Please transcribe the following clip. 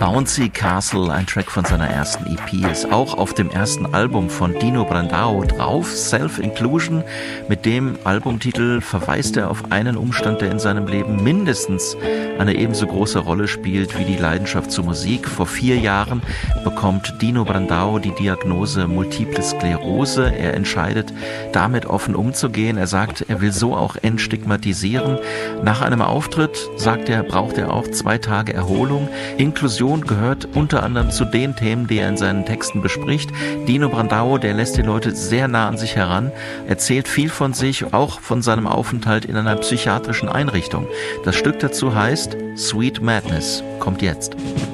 Bouncy Castle, ein Track von seiner ersten EP, ist auch auf dem ersten Album von Dino Brandao drauf, Self-Inclusion. Mit dem Albumtitel verweist er auf einen Umstand, der in seinem Leben mindestens eine ebenso große Rolle spielt wie die Leidenschaft zur Musik. Vor 4 Jahren bekommt Dino Brandao die Diagnose Multiple Sklerose. Er entscheidet, damit offen umzugehen. Er sagt, er will so auch entstigmatisieren. Nach einem Auftritt, sagt er, braucht er auch 2 Tage Erholung. Inklusion gehört unter anderem zu den Themen, die er in seinen Texten bespricht. Dino Brandao, der lässt die Leute sehr nah an sich heran, erzählt viel von sich, auch von seinem Aufenthalt in einer psychiatrischen Einrichtung. Das Stück dazu heißt Sweet Madness, kommt jetzt.